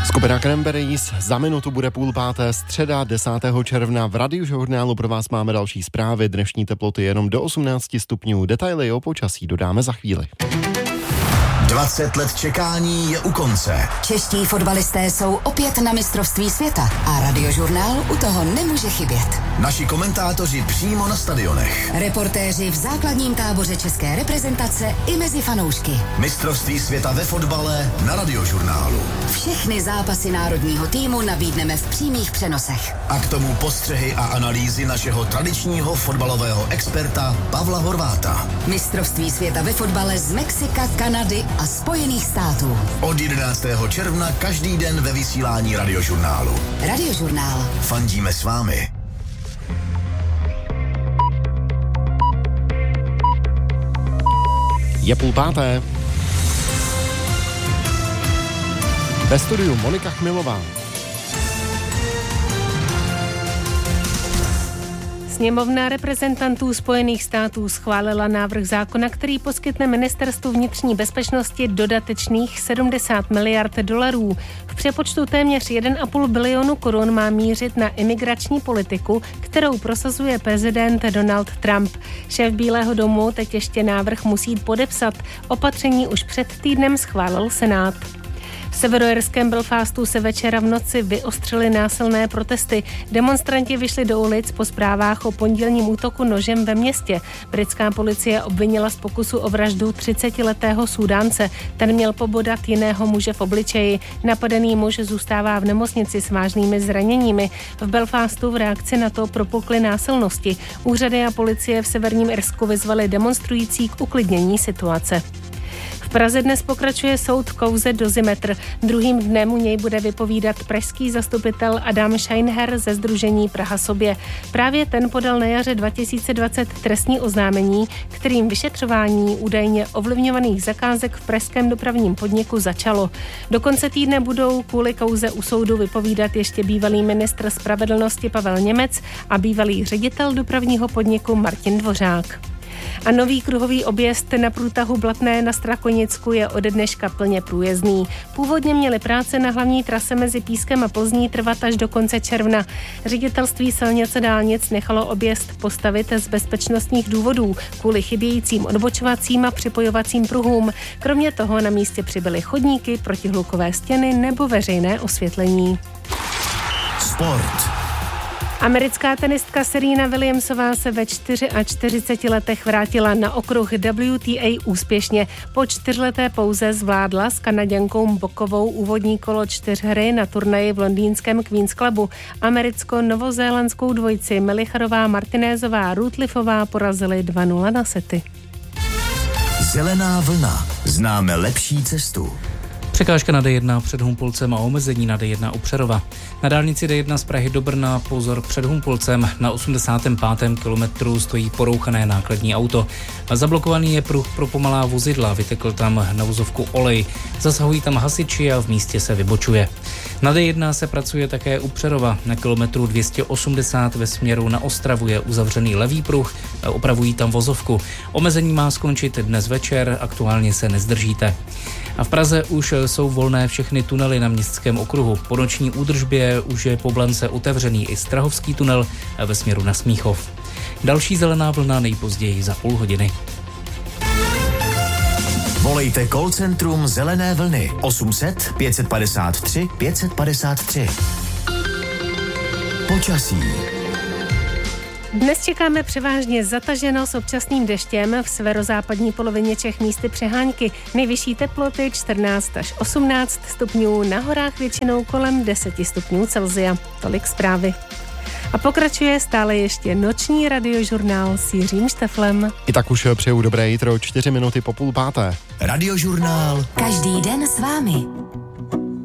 Skupina Cranberries za minutu bude 4:30, středa 10. června. V Radiožurnálu pro vás máme další zprávy. Dnešní teploty jenom do 18 stupňů. Detaily o počasí dodáme za chvíli. 20 let čekání je u konce. Čeští fotbalisté jsou opět na mistrovství světa a Radiožurnál u toho nemůže chybět. Naši komentátoři přímo na stadionech. Reportéři v základním táboře české reprezentace i mezi fanoušky. Mistrovství světa ve fotbale na Radiožurnálu. Všechny zápasy národního týmu nabídneme v přímých přenosech. A k tomu postřehy a analýzy našeho tradičního fotbalového experta Pavla Horváta. Mistrovství světa ve fotbale z Mexika, Kanady a Spojených států. Od 11. června každý den ve vysílání Radiožurnálu. Radiožurnál. Fandíme s vámi. Je 4:30. Ve studiu Monika Chmilová. Sněmovna reprezentantů Spojených států schválila návrh zákona, který poskytne ministerstvu vnitřní bezpečnosti dodatečných 70 miliard dolarů. V přepočtu téměř 1,5 bilionu korun má mířit na imigrační politiku, kterou prosazuje prezident Donald Trump. Šéf Bílého domu teď ještě návrh musí podepsat. Opatření už před týdnem schválil Senát. V severoirském Belfastu se večera v noci vyostřily násilné protesty. Demonstranti vyšli do ulic po zprávách o pondělním útoku nožem ve městě. Britská policie obvinila z pokusu o vraždu 30letého Súdánce. Ten měl pobodat jiného muže v obličeji. Napadený muž zůstává v nemocnici s vážnými zraněními. V Belfastu v reakci na to propukly násilnosti. Úřady a policie v severním Irsku vyzvaly demonstrující k uklidnění situace. V Praze dnes pokračuje soud v kauze Dozimetr. Druhým dnem u něj bude vypovídat pražský zastupitel Adam Scheinher ze sdružení Praha sobě. Právě ten podal na jaře 2020 trestní oznámení, kterým vyšetřování údajně ovlivňovaných zakázek v pražském dopravním podniku začalo. Do konce týdne budou kvůli kauze u soudu vypovídat ještě bývalý ministr spravedlnosti Pavel Němec a bývalý ředitel dopravního podniku Martin Dvořák. A nový kruhový objezd na průtahu Blatné na Strakonicku je ode dneška plně průjezdný. Původně měly práce na hlavní trase mezi Pískem a Plzní trvat až do konce června. Ředitelství silnic a dálnic nechalo objezd postavit z bezpečnostních důvodů kvůli chybějícím odbočovacím a připojovacím pruhům. Kromě toho na místě přibyly chodníky, protihlukové stěny nebo veřejné osvětlení. Sport. Americká tenistka Serena Williamsová se ve 44 letech vrátila na okruh WTA úspěšně. Po 4leté pauze zvládla s Kanaďankou Bokovou úvodní kolo 4 na turnaji v londýnském Queen's Clubu. Americko-novozélandskou dvojici Melicharová, Martinézová, Rutliffová porazili 2-0 na sety. Zelená vlna. Známe lepší cestu. Překážka na D1 před Humpolcem a omezení na D1 u Přerova. Na dálnici D1 z Prahy do Brna pozor před Humpolcem. Na 85. kilometru stojí porouchané nákladní auto. Zablokovaný je pruh pro pomalá vozidla, vytekl tam na vozovku olej. Zasahují tam hasiči a v místě se vybočuje. Na D1 se pracuje také u Přerova. Na kilometru 280 ve směru na Ostravu je uzavřený levý pruh, opravují tam vozovku. Omezení má skončit dnes večer, aktuálně se nezdržíte. A v Praze už jsou volné všechny tunely na Městském okruhu. Po noční údržbě už je po Blance otevřený i Strahovský tunel ve směru na Smíchov. Další zelená vlna nejpozději za půl hodiny. Volejte call centrum Zelené vlny 800 553 553. Počasí. Dnes čekáme převážně zataženo s občasným deštěm, v severozápadní polovině Čech místy přehánky. Nejvyšší teploty 14 až 18 stupňů, na horách většinou kolem 10 stupňů Celsia. Tolik zprávy. A pokračuje stále ještě noční radiožurnál s Jiřím Šteflem. I tak už přeju dobré jitro, 4 minuty po 4:30. Radiožurnál. Každý den s vámi.